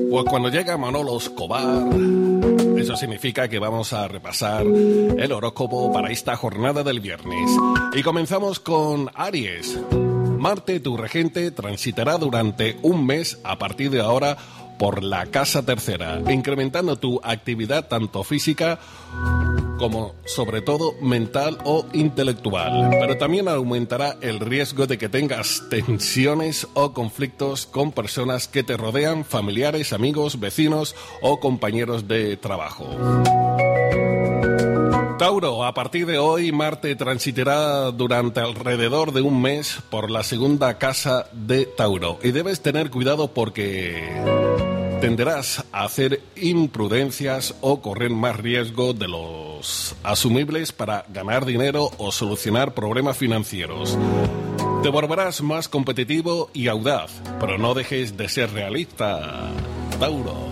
Pues cuando llega Manolo Escobar, eso significa que vamos a repasar el horóscopo para esta jornada del viernes. Y comenzamos con Aries. Marte, tu regente, transitará durante un mes a partir de ahora por la casa tercera, incrementando tu actividad tanto física como sobre todo mental o intelectual, pero también aumentará el riesgo de que tengas tensiones o conflictos con personas que te rodean, familiares, amigos, vecinos o compañeros de trabajo. Tauro, a partir de hoy, Marte transitará durante alrededor de un mes por la segunda casa de Tauro y debes tener cuidado porque tenderás a hacer imprudencias o correr más riesgo de los asumibles para ganar dinero o solucionar problemas financieros. Te volverás más competitivo y audaz, pero no dejes de ser realista, Tauro.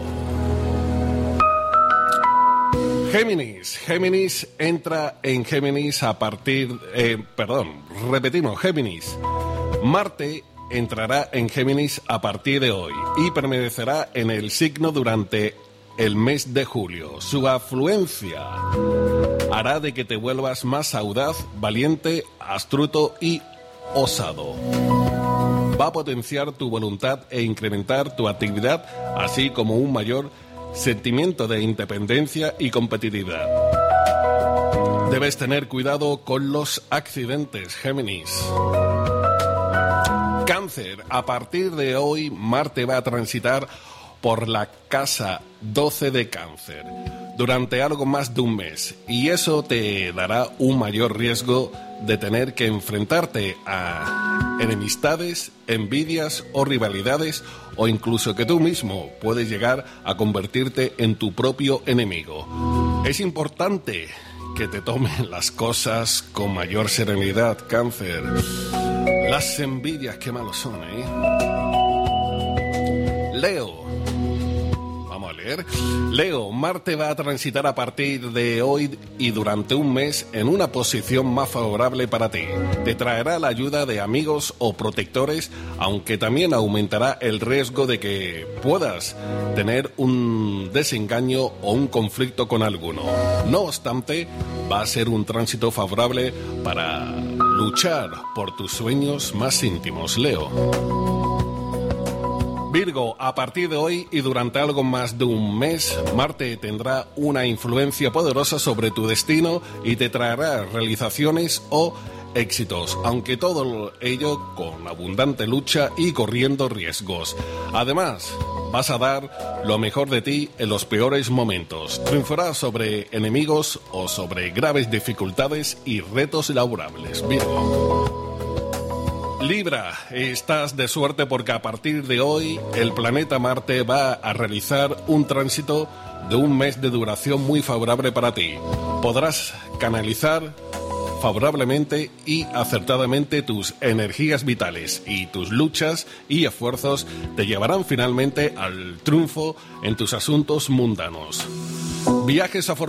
Géminis entra en Géminis a partir... Géminis. Marte entrará en Géminis a partir de hoy y permanecerá en el signo durante el mes de julio. Su afluencia hará de que te vuelvas más audaz, valiente, astuto y osado. Va a potenciar tu voluntad e incrementar tu actividad, así como un mayor sentimiento de independencia y competitividad. Debes tener cuidado con los accidentes, Géminis. Cáncer, a partir de hoy Marte va a transitar por la casa 12 de Cáncer durante algo más de un mes y eso te dará un mayor riesgo de tener que enfrentarte a enemistades, envidias o rivalidades o incluso que tú mismo puedes llegar a convertirte en tu propio enemigo. Es importante que te tomen las cosas con mayor serenidad, Cáncer. Las envidias, qué malos son, ¿eh? Leo. Vamos a leer. Leo, Marte va a transitar a partir de hoy y durante un mes en una posición más favorable para ti. Te traerá la ayuda de amigos o protectores, aunque también aumentará el riesgo de que puedas tener un desengaño o un conflicto con alguno. No obstante, va a ser un tránsito favorable para luchar por tus sueños más íntimos, Leo. Virgo, a partir de hoy y durante algo más de un mes, Marte tendrá una influencia poderosa sobre tu destino y te traerá realizaciones o éxitos, aunque todo ello con abundante lucha y corriendo riesgos. Además, vas a dar lo mejor de ti en los peores momentos. Triunfarás sobre enemigos o sobre graves dificultades y retos laborables, Virgo. Libra, estás de suerte porque a partir de hoy el planeta Marte va a realizar un tránsito de un mes de duración muy favorable para ti. Podrás canalizar favorablemente y acertadamente tus energías vitales y tus luchas y esfuerzos te llevarán finalmente al triunfo en tus asuntos mundanos. Viajes